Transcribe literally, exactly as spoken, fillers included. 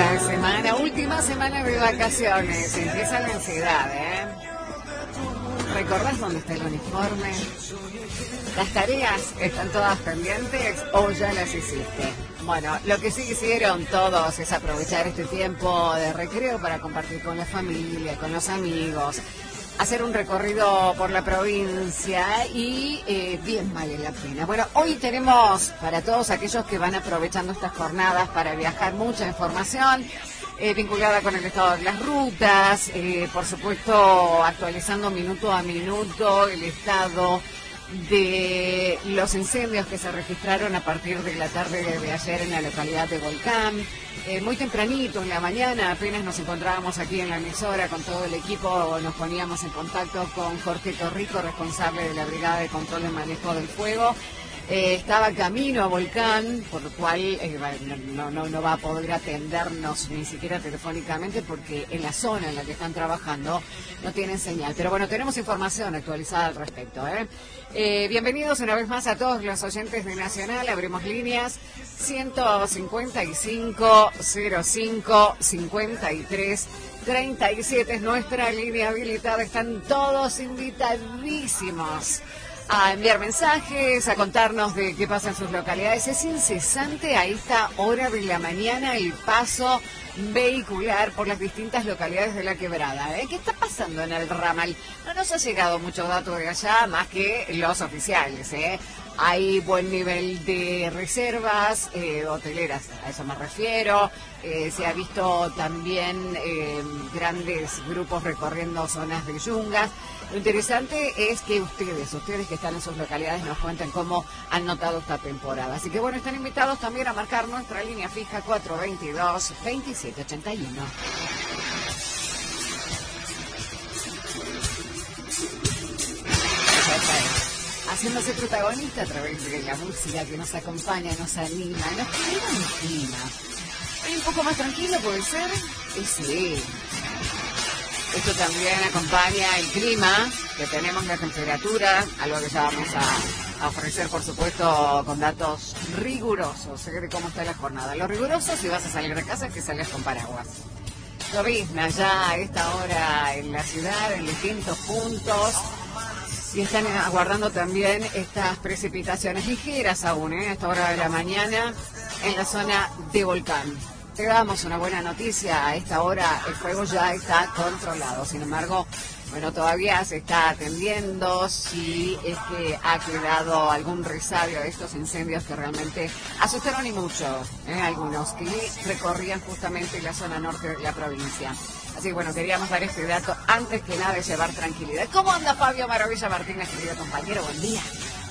esta semana, última semana de vacaciones, empieza la ansiedad, ¿eh? ¿Recordás dónde está el uniforme? ¿Las tareas están todas pendientes o ya las hiciste? Bueno, lo que sí hicieron todos es aprovechar este tiempo de recreo para compartir con la familia, con los amigos, hacer un recorrido por la provincia y eh, bien vale la pena. Bueno, hoy tenemos para todos aquellos que van aprovechando estas jornadas para viajar mucha información eh, vinculada con el estado de las rutas, eh, por supuesto actualizando minuto a minuto el estado de los incendios que se registraron a partir de la tarde de ayer en la localidad de Volcán. Eh, muy tempranito en la mañana, apenas nos encontrábamos aquí en la emisora con todo el equipo, nos poníamos en contacto con Jorge Torrico, responsable de la Brigada de Control y Manejo del Fuego. Eh, estaba camino a Volcán, por lo cual eh, no, no, no va a poder atendernos ni siquiera telefónicamente porque en la zona en la que están trabajando no tienen señal. Pero bueno, tenemos información actualizada al respecto. ¿eh? Eh, bienvenidos una vez más a todos los oyentes de Nacional. Abrimos líneas ciento cincuenta y cinco, cero cinco, cincuenta y tres, treinta y siete es nuestra línea habilitada. Están todos invitadísimos a enviar mensajes, a contarnos de qué pasa en sus localidades. Es incesante a esta hora de la mañana el paso vehicular por las distintas localidades de la quebrada. ¿eh? ¿Qué está pasando en el ramal? No nos ha llegado muchos datos de allá, más que los oficiales. ¿eh? Hay buen nivel de reservas eh, hoteleras, a eso me refiero. Eh, se ha visto también eh, grandes grupos recorriendo zonas de yungas. Lo interesante es que ustedes, ustedes que están en sus localidades, nos cuenten cómo han notado esta temporada. Así que bueno, están invitados también a marcar nuestra línea fija cuatro veintidós, veintisiete ochenta y uno. Haciéndose protagonista a través de la música que nos acompaña, nos anima, nos genera un clima. ¿Hay un poco más tranquilo, puede ser? Y sí. Esto también acompaña el clima, que tenemos la temperatura, algo que ya vamos a, a ofrecer, por supuesto, con datos rigurosos de cómo está la jornada. Lo riguroso, si vas a salir de casa, es que salgas con paraguas. Llovizna ya a esta hora en la ciudad, en distintos puntos, y están aguardando también estas precipitaciones ligeras aún, ¿eh? a esta hora de la mañana, en la zona de Volcán. Te damos una buena noticia, a esta hora el fuego ya está controlado, sin embargo, bueno, todavía se está atendiendo si es que ha quedado algún resabio de estos incendios que realmente asustaron y mucho, ¿eh? algunos que recorrían justamente la zona norte de la provincia. Así que bueno, queríamos dar este dato antes que nada de llevar tranquilidad. ¿Cómo anda Fabio Maravilla Martínez, querido compañero? Buen día.